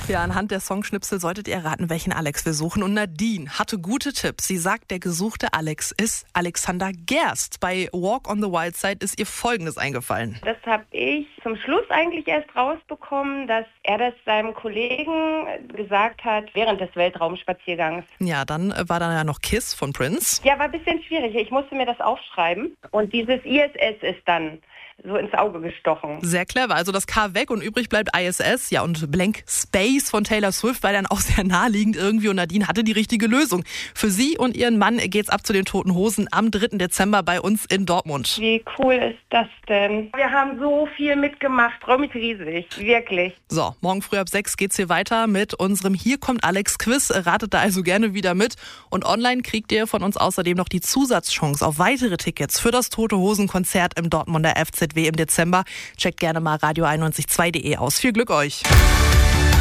Ja, anhand der Songschnipsel solltet ihr erraten, welchen Alex wir suchen. Und Nadine hatte gute Tipps. Sie sagt, der gesuchte Alex ist Alexander Gerst. Bei Walk on the Wild Side ist ihr Folgendes eingefallen. Das habe ich zum Schluss eigentlich erst rausbekommen, dass er das seinem Kollegen gesagt hat während des Weltraumspaziergangs. Ja, dann war da ja noch Kiss von Prince. Ja, war ein bisschen schwierig. Ich musste mir das aufschreiben. Und dieses ISS ist dann so ins Auge gestochen. Sehr clever. Also das K weg und übrig bleibt ISS. Ja, und Blank Space von Taylor Swift war dann auch sehr naheliegend irgendwie. Und Nadine hatte die richtige Lösung. Für sie und ihren Mann geht's ab zu den Toten Hosen am 3. Dezember bei uns in Dortmund. Wie cool ist das denn? Wir haben so viel mitgemacht. Freue mich riesig. Wirklich. So, morgen früh ab 6 geht's hier weiter mit unserem Hier kommt Alex Quiz. Ratet da also gerne wieder mit. Und online kriegt ihr von uns außerdem noch die Zusatzchance auf weitere Tickets für das Tote Hosen Konzert im Dortmunder FZW im Dezember. Checkt gerne mal radio91.2.de aus. Viel Glück euch!